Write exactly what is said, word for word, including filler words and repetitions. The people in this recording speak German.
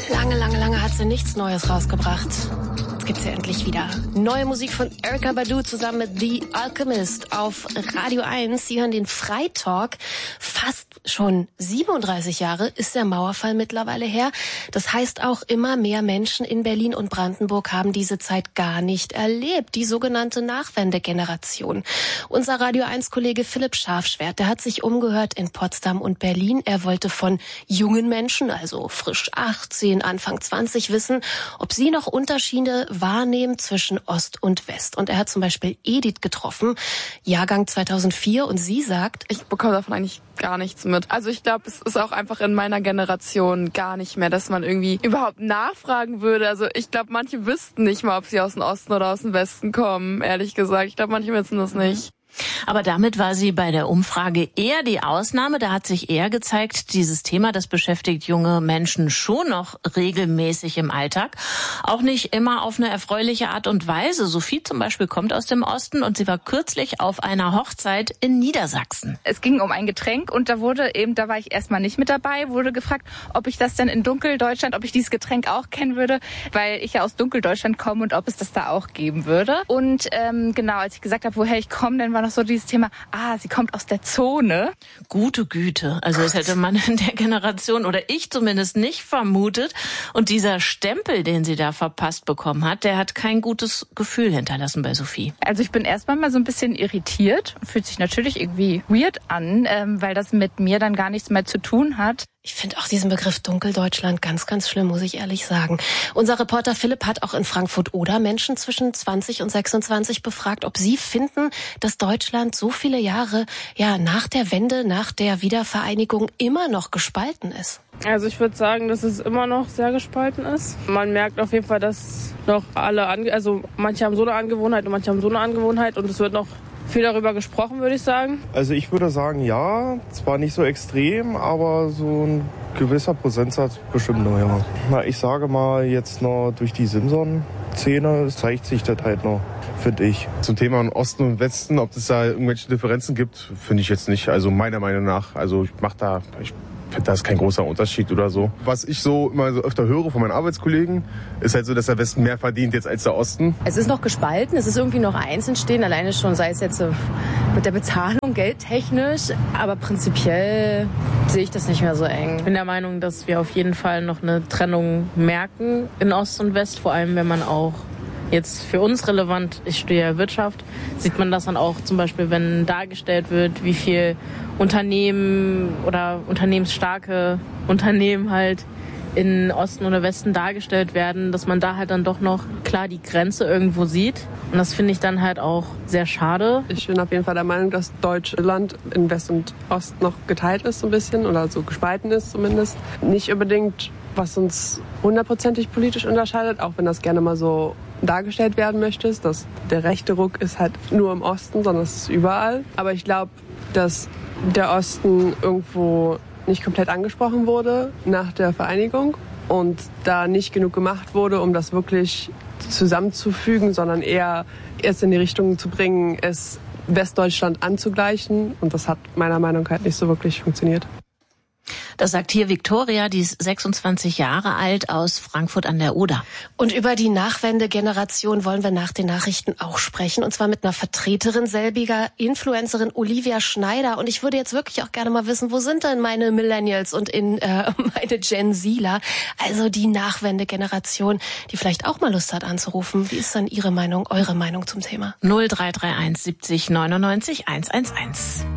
Lange, lange, lange hat sie nichts Neues rausgebracht. Jetzt gibt's ja endlich wieder neue Musik von Erykah Badu zusammen mit The Alchemist auf Radio eins. Sie hören den Freitalk. Fast schon siebenunddreißig Jahre ist der Mauerfall mittlerweile her. Das heißt auch, immer mehr Menschen in Berlin und Brandenburg haben diese Zeit gar nicht erlebt. Die sogenannte Nachwendegeneration. Unser Radio eins Kollege Philipp Scharfschwert, der hat sich umgehört in Potsdam und Berlin. Er wollte von jungen Menschen, also frisch achtzehn, Anfang zwanzig, wissen, ob sie noch Unterschiede wahrnehmen zwischen Ost und West. Und er hat zum Beispiel Edith getroffen, Jahrgang zweitausendvier, und sie sagt, ich bekomme davon eigentlich gar nichts mit. Also ich glaube, es ist auch einfach in meiner Generation gar nicht mehr, dass man irgendwie überhaupt nachfragen würde. Also ich glaube, manche wüssten nicht mal, ob sie aus dem Osten oder aus dem Westen kommen, ehrlich gesagt. Ich glaube, manche wissen das nicht. Aber damit war sie bei der Umfrage eher die Ausnahme. Da hat sich eher gezeigt, dieses Thema, das beschäftigt junge Menschen schon noch regelmäßig im Alltag. Auch nicht immer auf eine erfreuliche Art und Weise. Sophie zum Beispiel kommt aus dem Osten und sie war kürzlich auf einer Hochzeit in Niedersachsen. Es ging um ein Getränk und da wurde eben, da war ich erstmal nicht mit dabei, wurde gefragt, ob ich das denn in Dunkeldeutschland, ob ich dieses Getränk auch kennen würde, weil ich ja aus Dunkeldeutschland komme und ob es das da auch geben würde. Und ähm, genau, als ich gesagt habe, woher ich komme, dann war noch so dieses Thema, ah, sie kommt aus der Zone. Gute Güte. Also das hätte man in der Generation oder ich zumindest nicht vermutet. Und dieser Stempel, den sie da verpasst bekommen hat, der hat kein gutes Gefühl hinterlassen bei Sophie. Also ich bin erstmal mal so ein bisschen irritiert. Fühlt sich natürlich irgendwie weird an, ähm, weil das mit mir dann gar nichts mehr zu tun hat. Ich finde auch diesen Begriff Dunkeldeutschland ganz, ganz schlimm, muss ich ehrlich sagen. Unser Reporter Philipp hat auch in Frankfurt-Oder Menschen zwischen zwanzig und sechsundzwanzig befragt, ob sie finden, dass Deutschland so viele Jahre ja nach der Wende, nach der Wiedervereinigung immer noch gespalten ist. Also ich würde sagen, dass es immer noch sehr gespalten ist. Man merkt auf jeden Fall, dass noch alle, ange- also manche haben so eine Angewohnheit und manche haben so eine Angewohnheit und es wird noch viel darüber gesprochen, würde ich sagen. Also ich würde sagen, ja, zwar nicht so extrem, aber so ein gewisser Prozentsatz bestimmt noch, ja. Na, ich sage mal jetzt noch durch die Simson-Szene zeigt sich das halt noch, finde ich. Zum Thema Osten und Westen, ob es da irgendwelche Differenzen gibt, finde ich jetzt nicht. Also meiner Meinung nach, also ich mache da... Ich da ist kein großer Unterschied oder so. Was ich so immer so öfter höre von meinen Arbeitskollegen, ist halt so, dass der Westen mehr verdient jetzt als der Osten. Es ist noch gespalten, es ist irgendwie noch eins entstehen, alleine schon, sei es jetzt mit der Bezahlung, geldtechnisch, aber prinzipiell sehe ich das nicht mehr so eng. Ich bin der Meinung, dass wir auf jeden Fall noch eine Trennung merken in Ost und West, vor allem wenn man auch jetzt für uns relevant, ich studiere ja Wirtschaft, sieht man das dann auch zum Beispiel, wenn dargestellt wird, wie viel Unternehmen oder unternehmensstarke Unternehmen halt in Osten oder Westen dargestellt werden, dass man da halt dann doch noch klar die Grenze irgendwo sieht. Und das finde ich dann halt auch sehr schade. Ich bin auf jeden Fall der Meinung, dass Deutschland in West und Ost noch geteilt ist so ein bisschen oder so gespalten ist zumindest. Nicht unbedingt, was uns hundertprozentig politisch unterscheidet, auch wenn das gerne mal so dargestellt werden möchte, dass der rechte Ruck ist halt nur im Osten, sondern es ist überall. Aber ich glaube, dass der Osten irgendwo nicht komplett angesprochen wurde nach der Vereinigung und da nicht genug gemacht wurde, um das wirklich zusammenzufügen, sondern eher erst in die Richtung zu bringen, es Westdeutschland anzugleichen. Und das hat meiner Meinung nach halt nicht so wirklich funktioniert. Das sagt hier Viktoria, die ist sechsundzwanzig Jahre alt, aus Frankfurt an der Oder. Und über die Nachwendegeneration wollen wir nach den Nachrichten auch sprechen. Und zwar mit einer Vertreterin selbiger, Influencerin Olivia Schneider. Und ich würde jetzt wirklich auch gerne mal wissen, wo sind denn meine Millennials und in, äh, meine Gen Zler? Also die Nachwendegeneration, die vielleicht auch mal Lust hat anzurufen. Wie ist dann Ihre Meinung, eure Meinung zum Thema? null drei drei eins siebzig neunundneunzig hundertzehn.